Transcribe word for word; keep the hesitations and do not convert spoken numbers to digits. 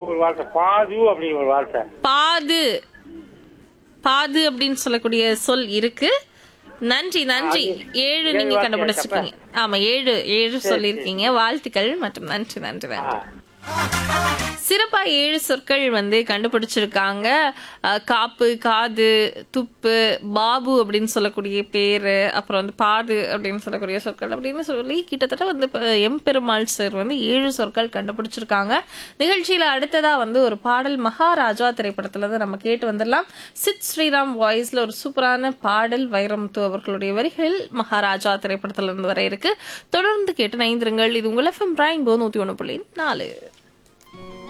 ஒரு வார்த்தை பாது அப்படிங்கிற ஒரு வார்த்தை. பாது பாது அப்படின்னு சொல்லக்கூடிய சொல் இருக்கு. நன்றி நன்றி. ஏழு நீங்க கண்டுபிடிச்சிருக்கீங்க. ஆமா, ஏழு ஏழு சொல்லிருக்கீங்க. வாழ்த்துக்கள் மற்றும் நன்றி நன்றி நன்றி. சிறப்பா ஏழு சொற்கள் வந்து கண்டுபிடிச்சிருக்காங்க. காப்பு, காது, துப்பு, பாபு அப்படின்னு சொல்லக்கூடிய பேரு, அப்புறம் வந்து பாடு அப்படின்னு சொல்லக்கூடிய சொற்கள் அப்படின்னு சொல்லி கிட்டத்தட்ட வந்து எம் பெருமாள் சார் வந்து ஏழு சொற்கள் கண்டுபிடிச்சிருக்காங்க. நிகழ்ச்சியில அடுத்ததா வந்து ஒரு பாடல் மகாராஜா திரைப்படத்துல இருந்து நம்ம கேட்டு வந்துடலாம். சித் ஸ்ரீராம் வாய்ஸ்ல ஒரு சூப்பரான பாடல், வைரமுத்து அவர்களுடைய வரிகள் மகாராஜா திரைப்படத்துல இருந்து வர இருக்கு. தொடர்ந்து கேட்டு நைந்திருங்கள். இது உங்கள் எஃப்எம் ரெயின்போ நூத்தி ஒண்ணு புள்ளி நாலு.